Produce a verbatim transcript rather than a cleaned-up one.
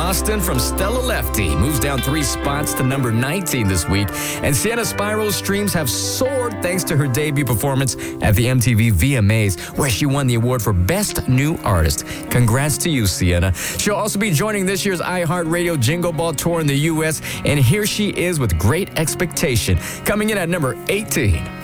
Boston from Stella Lefty moves down three spots to number nineteen this week. And Sienna Spiro's streams have soared thanks to her debut performance at the M T V V M As, where she won the award for Best New Artist. Congrats to you, Sienna. She'll also be joining this year's iHeartRadio Jingle Ball Tour in the U S, and here she is with Great Expectation, coming in at number eighteen.